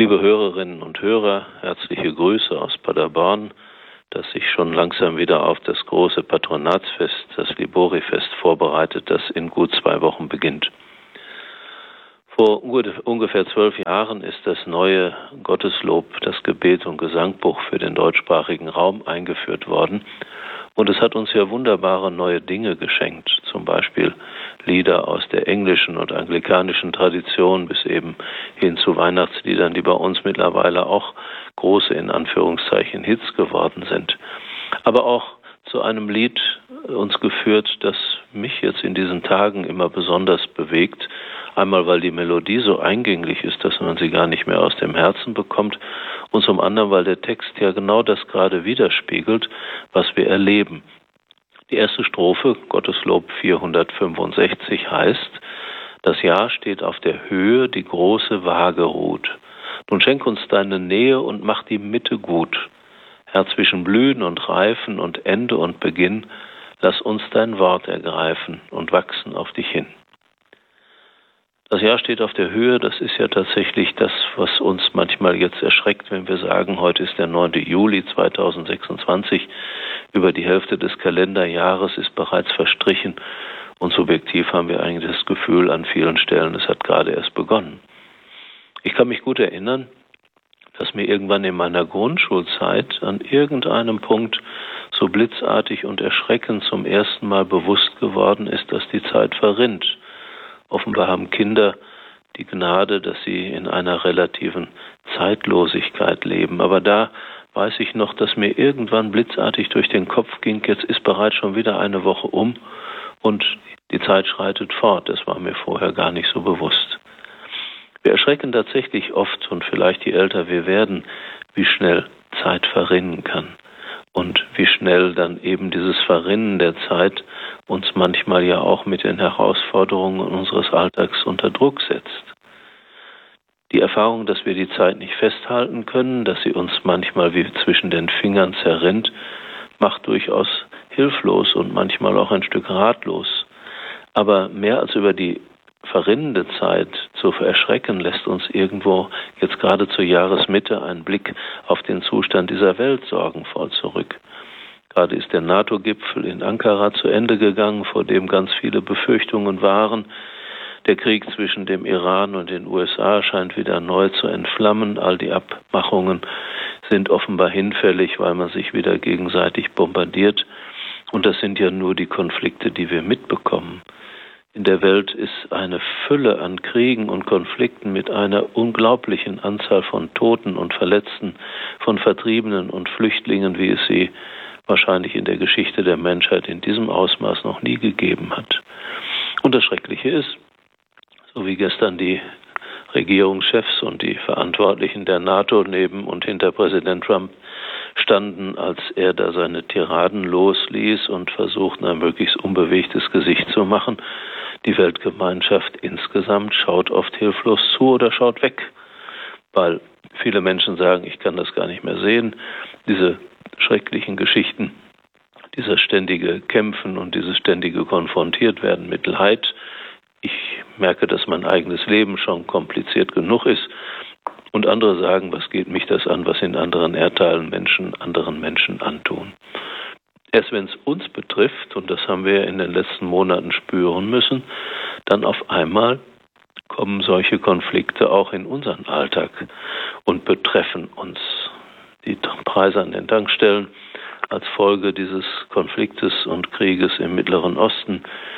Liebe Hörerinnen und Hörer, herzliche Grüße aus Paderborn, das sich schon langsam wieder auf das große Patronatsfest, das Liborifest, vorbereitet, das in gut 2 Wochen beginnt. Vor ungefähr 12 Jahren ist das neue Gotteslob, das Gebet und Gesangbuch für den deutschsprachigen Raum eingeführt worden. Und es hat uns ja wunderbare neue Dinge geschenkt, zum Beispiel Lieder aus der englischen und anglikanischen Tradition bis eben hin zu Weihnachtsliedern, die bei uns mittlerweile auch große, in Anführungszeichen, Hits geworden sind. Aber auch zu einem Lied uns geführt, das mich jetzt in diesen Tagen immer besonders bewegt. Einmal, weil die Melodie so eingänglich ist, dass man sie gar nicht mehr aus dem Herzen bekommt. Und zum anderen, weil der Text ja genau das gerade widerspiegelt, was wir erleben. Die erste Strophe, Gotteslob 465, heißt: Das Jahr steht auf der Höhe, die große Waage ruht. Nun schenk uns deine Nähe und mach die Mitte gut. Herr, zwischen Blühen und Reifen und Ende und Beginn, lass uns dein Wort ergreifen und wachsen auf dich hin. Das Jahr steht auf der Höhe, das ist ja tatsächlich das, was uns manchmal jetzt erschreckt, wenn wir sagen, heute ist der 9. Juli 2026, über die Hälfte des Kalenderjahres ist bereits verstrichen und subjektiv haben wir eigentlich das Gefühl an vielen Stellen, es hat gerade erst begonnen. Ich kann mich gut erinnern, dass mir irgendwann in meiner Grundschulzeit an irgendeinem Punkt so blitzartig und erschreckend zum ersten Mal bewusst geworden ist, dass die Zeit verrinnt. Offenbar haben Kinder die Gnade, dass sie in einer relativen Zeitlosigkeit leben. Aber da weiß ich noch, dass mir irgendwann blitzartig durch den Kopf ging, jetzt ist bereits schon wieder eine Woche um und die Zeit schreitet fort. Das war mir vorher gar nicht so bewusst. Wir erschrecken tatsächlich oft, und vielleicht je älter wir werden, wie schnell Zeit verrinnen kann. Und wie schnell dann eben dieses Verrinnen der Zeit uns manchmal ja auch mit den Herausforderungen unseres Alltags unter Druck setzt. Die Erfahrung, dass wir die Zeit nicht festhalten können, dass sie uns manchmal wie zwischen den Fingern zerrinnt, macht durchaus hilflos und manchmal auch ein Stück ratlos. Aber mehr als über die verrinnende Zeit zu erschrecken, lässt uns irgendwo jetzt gerade zur Jahresmitte ein Blick auf den Zustand dieser Welt sorgenvoll zurück. Gerade ist der NATO-Gipfel in Ankara zu Ende gegangen, vor dem ganz viele Befürchtungen waren. Der Krieg zwischen dem Iran und den USA scheint wieder neu zu entflammen. All die Abmachungen sind offenbar hinfällig, weil man sich wieder gegenseitig bombardiert. Und das sind ja nur die Konflikte, die wir mitbekommen. In der Welt ist eine Fülle an Kriegen und Konflikten mit einer unglaublichen Anzahl von Toten und Verletzten, von Vertriebenen und Flüchtlingen, wie es sie wahrscheinlich in der Geschichte der Menschheit in diesem Ausmaß noch nie gegeben hat. Und das Schreckliche ist, so wie gestern die Regierungschefs und die Verantwortlichen der NATO neben und hinter Präsident Trump standen, als er da seine Tiraden losließ und versuchten, ein möglichst unbewegtes Gesicht zu machen. Die Weltgemeinschaft insgesamt schaut oft hilflos zu oder schaut weg, weil viele Menschen sagen, ich kann das gar nicht mehr sehen. Diese schrecklichen Geschichten, dieses ständige Kämpfen und dieses ständige Konfrontiert werden mit Leid. Ich merke, dass mein eigenes Leben schon kompliziert genug ist. Und andere sagen, was geht mich das an, was in anderen Erdteilen Menschen anderen Menschen antun. Erst wenn es uns betrifft, und das haben wir in den letzten Monaten spüren müssen, dann auf einmal kommen solche Konflikte auch in unseren Alltag und betreffen uns. Die Preise an den Tankstellen als Folge dieses Konfliktes und Krieges im Mittleren Osten,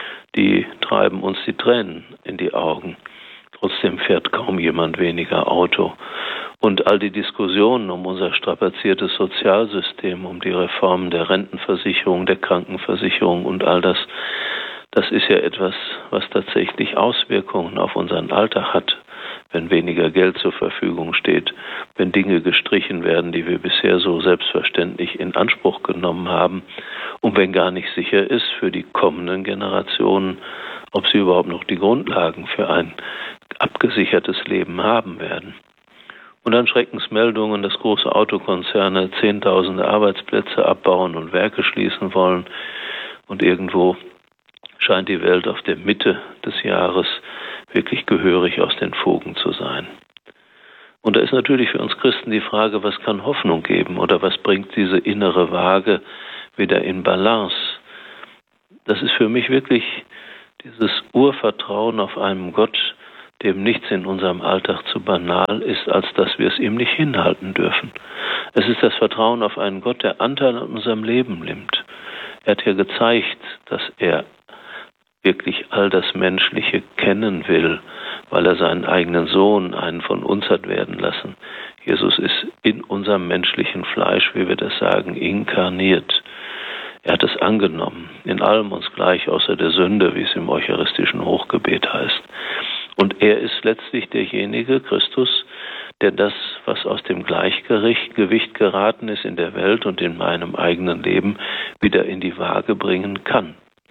die treiben uns die Tränen in die Augen. Trotzdem fährt kaum jemand weniger Auto. Und all die Diskussionen um unser strapaziertes Sozialsystem, um die Reformen der Rentenversicherung, der Krankenversicherung und all das, das ist ja etwas, was tatsächlich Auswirkungen auf unseren Alltag hat, wenn weniger Geld zur Verfügung steht, wenn Dinge gestrichen werden, die wir bisher so selbstverständlich in Anspruch genommen haben und wenn gar nicht sicher ist für die kommenden Generationen, ob sie überhaupt noch die Grundlagen für ein abgesichertes Leben haben werden. Und dann Schreckensmeldungen, dass große Autokonzerne Zehntausende Arbeitsplätze abbauen und Werke schließen wollen. Und irgendwo scheint die Welt auf der Mitte des Jahres wirklich gehörig aus den Fugen zu sein. Und da ist natürlich für uns Christen die Frage, was kann Hoffnung geben oder was bringt diese innere Waage wieder in Balance? Das ist für mich wirklich dieses Urvertrauen auf einen Gott, dem nichts in unserem Alltag zu banal ist, als dass wir es ihm nicht hinhalten dürfen. Es ist das Vertrauen auf einen Gott, der Anteil an unserem Leben nimmt. Er hat ja gezeigt, dass er wirklich all das Menschliche kennen will, weil er seinen eigenen Sohn, einen von uns, hat werden lassen. Jesus ist in unserem menschlichen Fleisch, wie wir das sagen, inkarniert. Er hat es angenommen, in allem uns gleich, außer der Sünde, wie es im eucharistischen Hochgebet heißt. Und er ist letztlich derjenige, Christus, der das, was aus dem Gleichgewicht geraten ist in der Welt und in meinem eigenen Leben, wieder in die Waage bringen kann.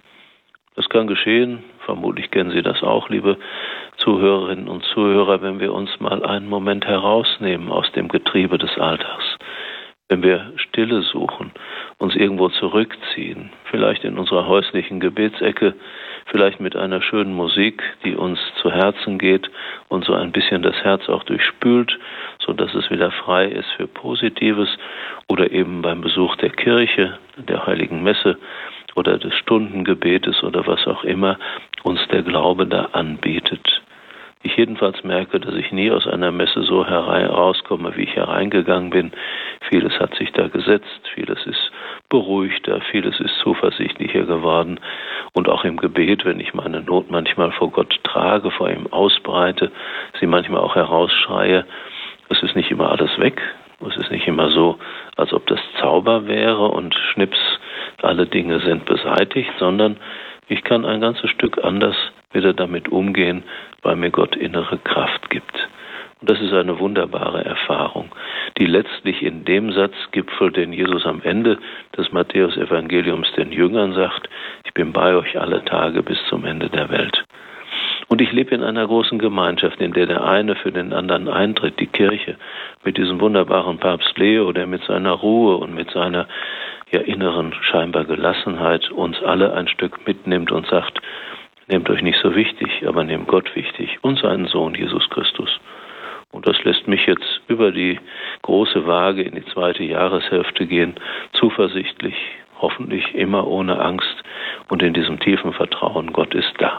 Das kann geschehen, vermutlich kennen Sie das auch, liebe Zuhörerinnen und Zuhörer, wenn wir uns mal einen Moment herausnehmen aus dem Getriebe des Alltags. Wenn wir Stille suchen, uns irgendwo zurückziehen, vielleicht in unserer häuslichen Gebetsecke, vielleicht mit einer schönen Musik, die uns zu Herzen geht und so ein bisschen das Herz auch durchspült, sodass es wieder frei ist für Positives, oder eben beim Besuch der Kirche, der Heiligen Messe oder des Stundengebetes oder was auch immer uns der Glaube da anbietet. Ich jedenfalls merke, dass ich nie aus einer Messe so herauskomme, wie ich hereingegangen bin. Vieles hat sich da gesetzt, vieles ist beruhigter, vieles ist zuversichtlicher geworden. Und auch im Gebet, wenn ich meine Not manchmal vor Gott trage, vor ihm ausbreite, sie manchmal auch herausschreie, es ist nicht immer alles weg. Es ist nicht immer so, als ob das Zauber wäre und schnips, alle Dinge sind beseitigt, sondern ich kann ein ganzes Stück anders wieder damit umgehen, weil mir Gott innere Kraft gibt. Und das ist eine wunderbare Erfahrung, die letztlich in dem Satz gipfelt, den Jesus am Ende des Matthäus-Evangeliums den Jüngern sagt: Ich bin bei euch alle Tage bis zum Ende der Welt. Und ich lebe in einer großen Gemeinschaft, in der der eine für den anderen eintritt, die Kirche, mit diesem wunderbaren Papst Leo, der mit seiner Ruhe und mit seiner inneren scheinbar Gelassenheit uns alle ein Stück mitnimmt und sagt: Nehmt euch nicht so wichtig, aber nehmt Gott wichtig und seinen Sohn Jesus Christus. Und das lässt mich jetzt über die große Waage in die zweite Jahreshälfte gehen, zuversichtlich, hoffentlich immer ohne Angst und in diesem tiefen Vertrauen, Gott ist da.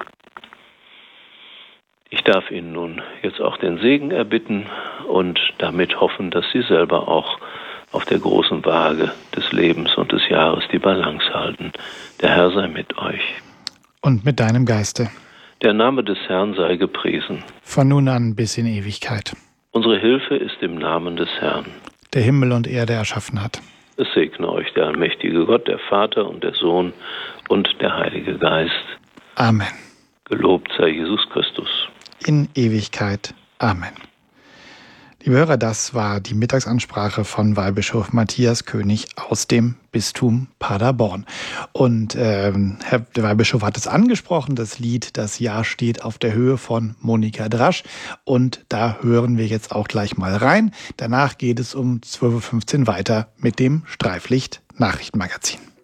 Ich darf Ihnen nun jetzt auch den Segen erbitten und damit hoffen, dass Sie selber auch auf der großen Waage des Lebens und des Jahres die Balance halten. Der Herr sei mit euch. Und mit deinem Geiste. Der Name des Herrn sei gepriesen. Von nun an bis in Ewigkeit. Unsere Hilfe ist im Namen des Herrn, der Himmel und Erde erschaffen hat. Es segne euch der allmächtige Gott, der Vater und der Sohn und der Heilige Geist. Amen. Gelobt sei Jesus Christus. In Ewigkeit. Amen. Liebe Hörer, das war die Mittagsansprache von Weihbischof Matthias König aus dem Bistum Paderborn. Und der Weihbischof hat es angesprochen, das Lied Das Jahr steht auf der Höhe von Monika Drasch. Und da hören wir jetzt auch gleich mal rein. Danach geht es um 12.15 Uhr weiter mit dem Streiflicht Nachrichtenmagazin.